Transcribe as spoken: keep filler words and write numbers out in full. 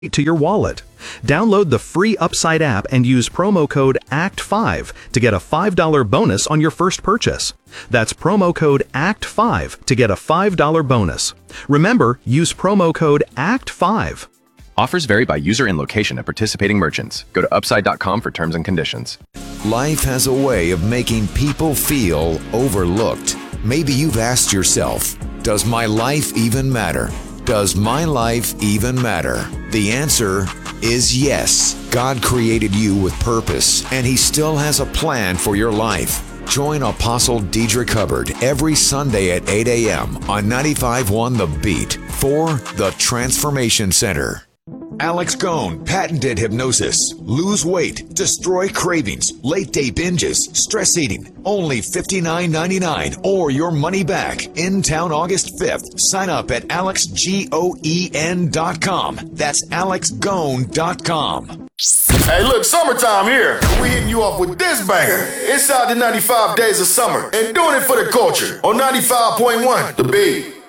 to your wallet. Download the free Upside app and use promo code A C T five to get a five dollars bonus on your first purchase. That's promo code A C T five to get a five dollars bonus. Remember, use promo code A C T five. Offers vary by user and location at participating merchants. Go to upside dot com for terms and conditions. Life has a way of making people feel overlooked. Maybe you've asked yourself, does my life even matter? Does my life even matter? The answer is yes. God created you with purpose, and He still has a plan for your life. Join Apostle Deidre Hubbard every Sunday at eight a.m. on ninety-five point one The Beat for The Transformation Center. Alex Gone, patented hypnosis. Lose weight, destroy cravings, late day binges, stress eating. Only fifty-nine ninety-nine or your money back. In town August fifth. Sign up at alex goen dot com. That's alex gone dot com. Hey, look, summertime here. We hitting you off with this banger. Inside the ninety-five days of summer and doing it for the culture on ninety-five point one The Beat.